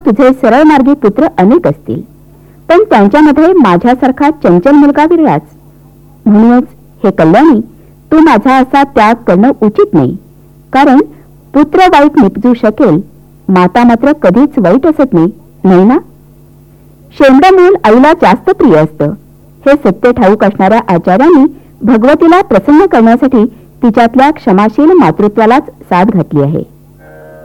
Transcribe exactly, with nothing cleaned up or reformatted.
तुझे सरळ मार्गी पुत्र अनेक असतील, पण त्यांच्यामध्ये माझ्यासारखा चंचल मुलगा विरळाच. म्हणूनच हे कल्याणी, तू माझा असा त्याग करणं उचित नाही. कारण पुत्र वाईट निपजू शकेल, माता मात्र कधीच वाईट असत नाही, नाही ना? शेंबडं मूल आईला जास्त प्रिय असतं. हे सत्य ठाऊक असणाऱ्या आचार्यांनी भगवतीला प्रसन्न करण्यासाठी तिच्यातल्या क्षमाशील मातृत्वालाच साथ घातली आहे.